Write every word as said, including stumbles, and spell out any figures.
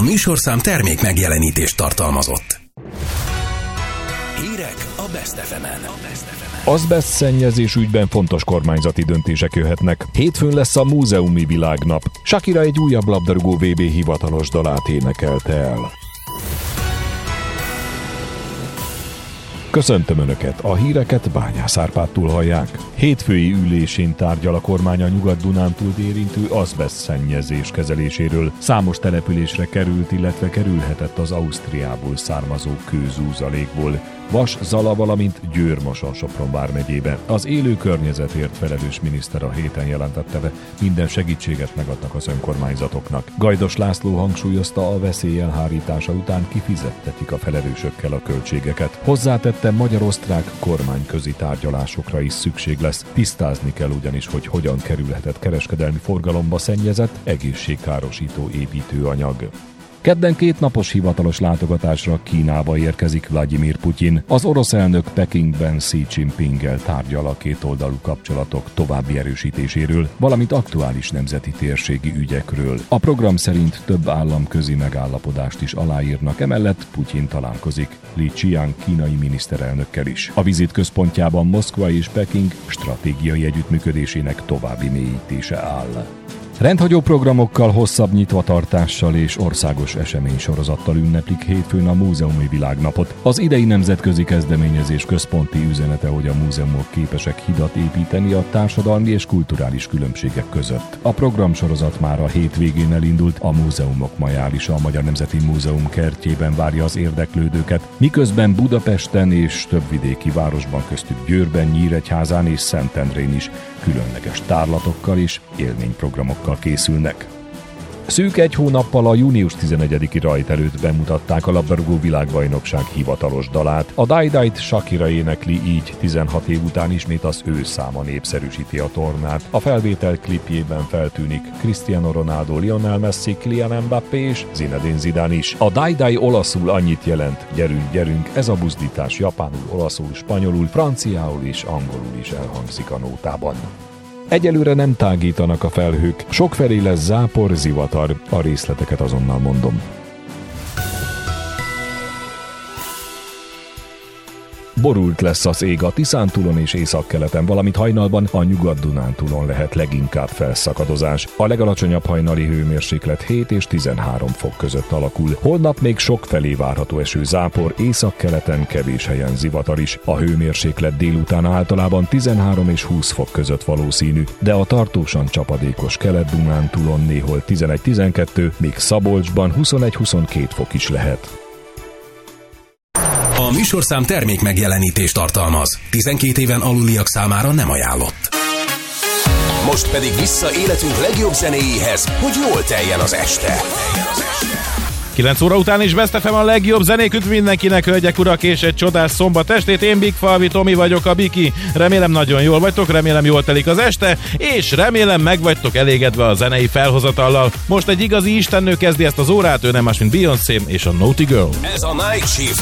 műsorszám termék megjelenítést tartalmazott. Hírek a Best ef emen. Azbeszt-szennyezés ügyben fontos kormányzati döntések jöhetnek. Hétfőn lesz a múzeumi világnap. Shakira egy újabb labdarúgó vé bé hivatalos dalát énekelte el. Köszöntöm Önöket, a híreket Bányász Árpádtól hallják. Hétfői ülésén tárgyal a kormány a Nyugat-Dunántúlt érintő azbeszt-szennyezés kezeléséről. Számos településre került, illetve kerülhetett az Ausztriából származó kőzúzalékból. Vas, Zala, valamint Győr-Moson Sopron vármegyébe. Az élő környezetért felelős miniszter a héten jelentette be, minden segítséget megadnak az önkormányzatoknak. Gajdos László hangsúlyozta, a veszély elhárítása után kifizettetik a felelősökkel a költségeket. Hozzátette, magyar-osztrák kormányközi tárgyalásokra is szükség lesz. Tisztázni kell ugyanis, hogy hogyan kerülhetett kereskedelmi forgalomba szennyezett, egészségkárosító építőanyag. Kedden két napos hivatalos látogatásra Kínába érkezik Vladimir Putyin. Az orosz elnök Pekingben Xi Jinpinggel tárgyal a kétoldalú kapcsolatok további erősítéséről, valamint aktuális nemzeti térségi ügyekről. A program szerint több államközi megállapodást is aláírnak, emellett Putyin találkozik Li Qiang kínai miniszterelnökkel is. A vizit központjában Moszkva és Peking stratégiai együttműködésének további mélyítése áll. Rendhagyó programokkal, hosszabb nyitvatartással és országos eseménysorozattal ünneplik hétfőn a múzeumi világnapot. Az idei nemzetközi kezdeményezés központi üzenete, hogy a múzeumok képesek hidat építeni a társadalmi és kulturális különbségek között. A programsorozat már a hétvégén elindult, a Múzeumok Majálisa a Magyar Nemzeti Múzeum kertjében várja az érdeklődőket, miközben Budapesten és több vidéki városban, köztük Győrben, Nyíregyházán és Szentendrén is különleges tárlatokkal és élményprogramokkal készülnek. Szűk egy hónappal a június tizenegyediki rajt előtt bemutatták a labdarúgó világbajnokság hivatalos dalát. A Die Die-t Shakira énekli, így tizenhat év után ismét az ő száma népszerűsíti a tornát. A felvétel klipjében feltűnik Cristiano Ronaldo, Lionel Messi, Kylian Mbappé és Zinedine Zidane is. A Die Die olaszul annyit jelent: gyerünk, gyerünk, ez a buzdítás japánul, olaszul, spanyolul, franciául és angolul is elhangzik a nótában. Egyelőre nem tágítanak a felhők, sokfelé lesz zápor, zivatar, a részleteket azonnal mondom. Borult lesz az ég a Tiszántúlon és északkeleten, valamint hajnalban a Nyugat-Dunántúlon lehet leginkább felszakadozás. A legalacsonyabb hajnali hőmérséklet hét és tizenhárom fok között alakul. Holnap még sokfelé várható eső, zápor, északkeleten kevés helyen zivatar is. A hőmérséklet délután általában tizenhárom és húsz fok között valószínű, de a tartósan csapadékos Kelet-Dunántúlon néhol tizenegy-tizenkettő, míg Szabolcsban huszonegy-huszonkettő fok is lehet. A műsorszám termék megjelenítést tartalmaz. tizenkét éven aluliak számára nem ajánlott. Most pedig vissza életünk legjobb zenéjéhez, hogy jól teljen az este. kilenc óra után is Best ef em a legjobb zenék, üdv mindenkinek, hölgyek, urak, és egy csodás szombat estét. Én Big Falvi Tomi vagyok, a Biki. Remélem nagyon jól vagytok, remélem jól telik az este, és remélem meg vagytok elégedve a zenei felhozatallal. Most egy igazi istennő kezdi ezt az órát, ő nem más, mint Beyoncé és a Naughty Girl. Ez a Night Shift